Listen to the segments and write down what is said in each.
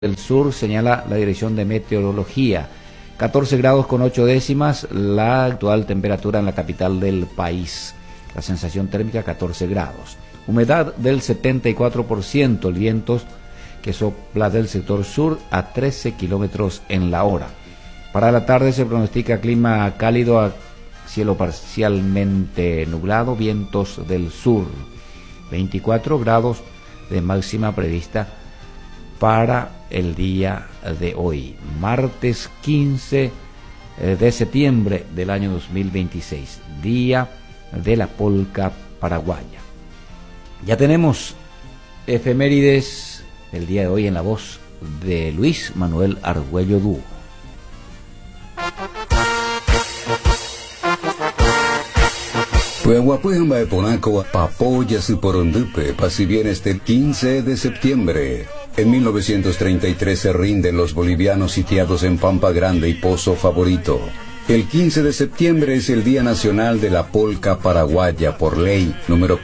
del Sur, señala la Dirección de Meteorología. 14 grados con 8 décimas, la actual temperatura en la capital del país. La sensación térmica 14 grados. Humedad del 74%, el viento que sopla del sector sur a 13 kilómetros en la hora. Para la tarde se pronostica clima cálido a cielo parcialmente nublado, vientos del sur. 24 grados de máxima prevista para el día de hoy, martes 15 de septiembre del año 2026, día de la polca paraguaya. Ya tenemos efemérides del día de hoy en la voz de Luis Manuel Argüello Dúo. Puehuapuejamba de Ponaco, Papoya Suporundupe, pasi bien este 15 de septiembre. En 1933 se rinden los bolivianos sitiados en Pampa Grande y Pozo Favorito. El 15 de septiembre es el Día Nacional de la Polca Paraguaya por ley número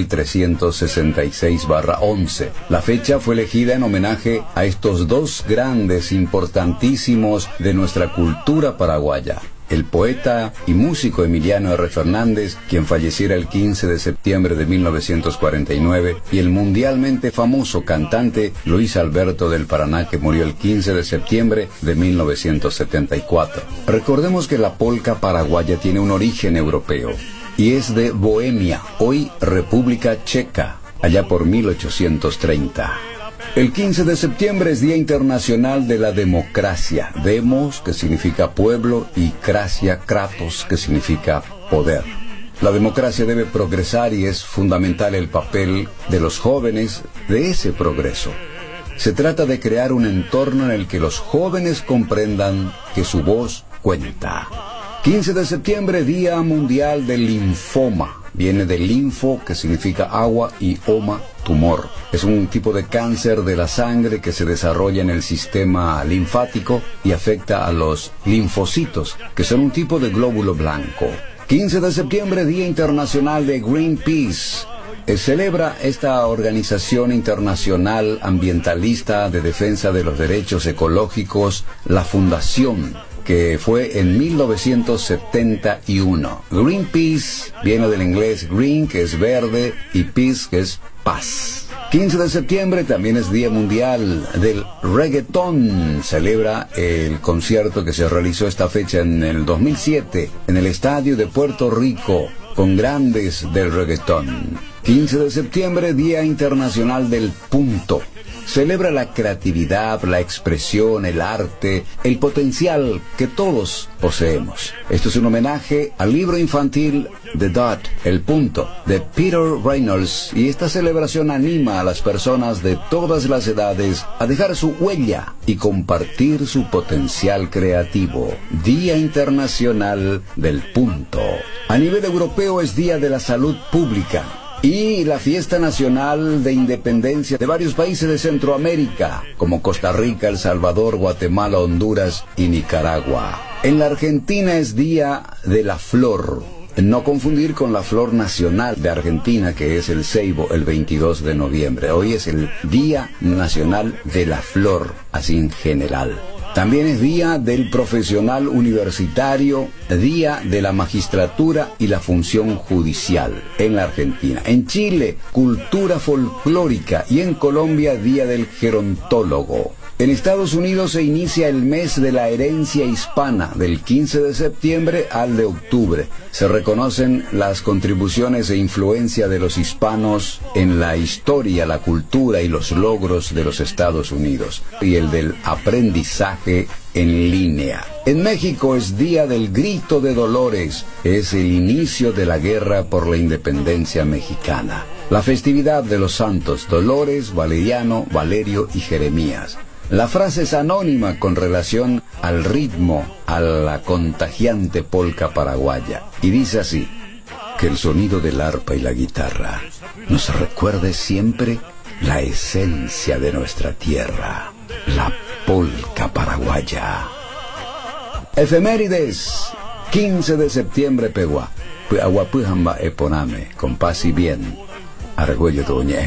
4366/11. La fecha fue elegida en homenaje a estos dos grandes importantísimos de nuestra cultura paraguaya. El poeta y músico Emiliano R. Fernández, quien falleciera el 15 de septiembre de 1949, y el mundialmente famoso cantante Luis Alberto del Paraná, que murió el 15 de septiembre de 1974. Recordemos que la polca paraguaya tiene un origen europeo, y es de Bohemia, hoy República Checa, allá por 1830. El 15 de septiembre es Día Internacional de la Democracia. Demos, que significa pueblo, y cracia, kratos, que significa poder. La democracia debe progresar y es fundamental el papel de los jóvenes de ese progreso. Se trata de crear un entorno en el que los jóvenes comprendan que su voz cuenta. 15 de septiembre, Día Mundial del Linfoma. Viene de linfo, que significa agua, y oma, tumor. Es un tipo de cáncer de la sangre que se desarrolla en el sistema linfático y afecta a los linfocitos, que son un tipo de glóbulo blanco. 15 de septiembre, Día Internacional de Greenpeace. Celebra esta organización internacional ambientalista de defensa de los derechos ecológicos, la fundación, que fue en 1971. Greenpeace viene del inglés green, que es verde, y peace, que es paz. 15 de septiembre también es Día Mundial del Reggaetón. Celebra el concierto que se realizó esta fecha en el 2007 en el Estadio de Puerto Rico, con grandes del reggaetón. 15 de septiembre, Día Internacional del Punto. Celebra la creatividad, la expresión, el arte, el potencial que todos poseemos. Esto es un homenaje al libro infantil The Dot, El Punto, de Peter Reynolds, y esta celebración anima a las personas de todas las edades a dejar su huella y compartir su potencial creativo. Día Internacional del Punto. A nivel europeo es Día de la Salud Pública y la fiesta nacional de independencia de varios países de Centroamérica, como Costa Rica, El Salvador, Guatemala, Honduras y Nicaragua. En la Argentina es Día de la Flor. No confundir con la flor nacional de Argentina, que es el ceibo, el 22 de noviembre. Hoy es el Día Nacional de la Flor, así en general. También es Día del Profesional Universitario, Día de la Magistratura y la Función Judicial en la Argentina. En Chile, Cultura Folclórica, y en Colombia, Día del Gerontólogo. En Estados Unidos se inicia el mes de la herencia hispana, del 15 de septiembre al de octubre. Se reconocen las contribuciones e influencia de los hispanos en la historia, la cultura y los logros de los Estados Unidos, y el del aprendizaje en línea. En México es Día del Grito de Dolores. Es el inicio de la guerra por la independencia mexicana. La festividad de los santos Dolores, Valeriano, Valerio y Jeremías. La frase es anónima con relación al ritmo, a la contagiante polca paraguaya, y dice así: que el sonido del arpa y la guitarra nos recuerde siempre la esencia de nuestra tierra, la polca paraguaya. Efemérides, 15 de septiembre, Pegua, Puahuapujamba Eponame, con paz y bien, Argüello Doña.